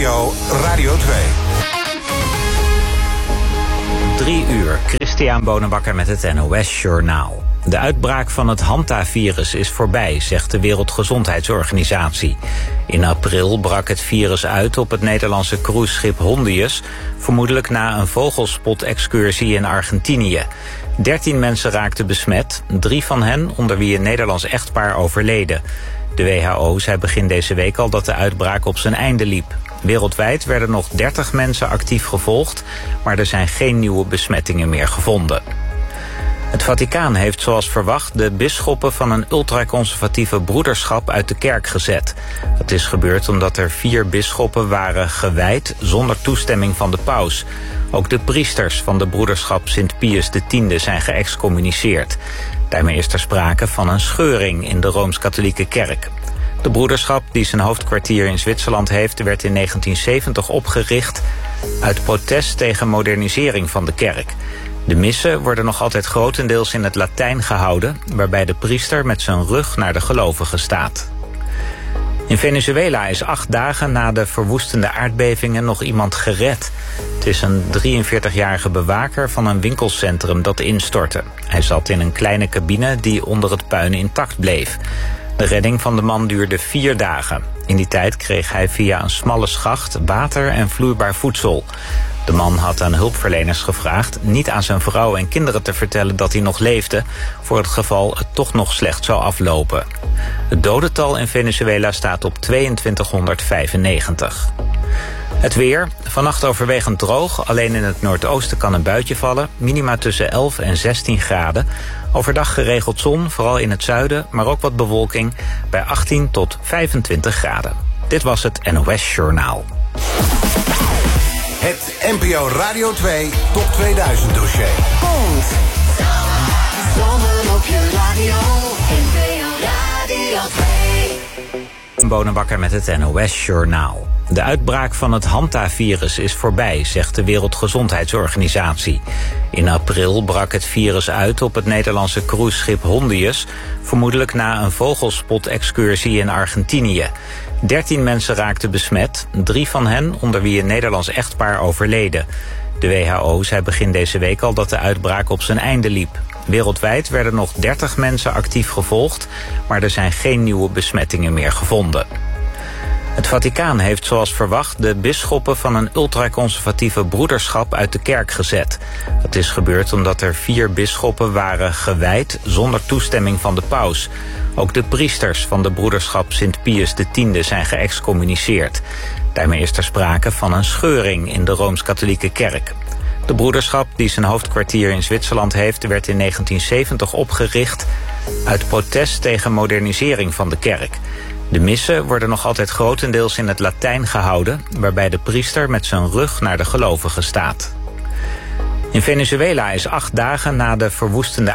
NPO Radio 2. 3 uur, Christian Bonenbakker met het NOS Journaal. De uitbraak van het Hanta-virus is voorbij, zegt de Wereldgezondheidsorganisatie. In april brak het virus uit op het Nederlandse cruiseschip Hondius, vermoedelijk na een vogelspot-excursie in Argentinië. 13 mensen raakten besmet, 3 van hen, onder wie een Nederlands echtpaar, overleden. De WHO zei begin deze week al dat de uitbraak op zijn einde liep. Wereldwijd werden nog 30 mensen actief gevolgd, maar er zijn geen nieuwe besmettingen meer gevonden. Het Vaticaan heeft zoals verwacht de bisschoppen van een ultraconservatieve broederschap uit de kerk gezet. Dat is gebeurd omdat er 4 bisschoppen waren gewijd zonder toestemming van de paus. Ook de priesters van de broederschap Sint Pius X zijn geëxcommuniceerd. Daarmee is er sprake van een scheuring in de Rooms-Katholieke kerk. De broederschap, die zijn hoofdkwartier in Zwitserland heeft, werd in 1970 opgericht uit protest tegen modernisering van de kerk. De missen worden nog altijd grotendeels in het Latijn gehouden, waarbij de priester met zijn rug naar de gelovigen staat. In Venezuela is 8 dagen na de verwoestende aardbevingen nog iemand gered. Het is een 43-jarige bewaker van een winkelcentrum dat instortte. Hij zat in een kleine cabine die onder het puin intact bleef. De redding van de man duurde 4 dagen. In die tijd kreeg hij via een smalle schacht water en vloeibaar voedsel. De man had aan hulpverleners gevraagd niet aan zijn vrouw en kinderen te vertellen dat hij nog leefde, voor het geval het toch nog slecht zou aflopen. Het dodental in Venezuela staat op 2295. Het weer, vannacht overwegend droog, alleen in het noordoosten kan een buitje vallen, minima tussen 11 en 16 graden. Overdag geregeld zon, vooral in het zuiden, maar ook wat bewolking, bij 18 tot 25 graden. Dit was het NOS Journaal. Het NPO Radio 2 Top 2000 dossier. Komt. Zomer op je radio. NPO Radio 2. Bonenbakker met het NOS Journaal. De uitbraak van het Hanta-virus is voorbij, zegt de Wereldgezondheidsorganisatie. In april brak het virus uit op het Nederlandse cruiseschip Hondius, vermoedelijk na een vogelspot-excursie in Argentinië. 13 mensen raakten besmet, 3 van hen, onder wie een Nederlands echtpaar, overleden. De WHO zei begin deze week al dat de uitbraak op zijn einde liep. Wereldwijd werden nog 30 mensen actief gevolgd, maar er zijn geen nieuwe besmettingen meer gevonden. Het Vaticaan heeft zoals verwacht de bisschoppen van een ultraconservatieve broederschap uit de kerk gezet. Dat is gebeurd omdat er 4 bisschoppen waren gewijd zonder toestemming van de paus. Ook de priesters van de broederschap Sint Pius X zijn geëxcommuniceerd. Daarmee is er sprake van een scheuring in de Rooms-Katholieke kerk. De broederschap, die zijn hoofdkwartier in Zwitserland heeft, werd in 1970 opgericht uit protest tegen modernisering van de kerk. De missen worden nog altijd grotendeels in het Latijn gehouden, waarbij de priester met zijn rug naar de gelovigen staat. In Venezuela is 8 dagen na de verwoestende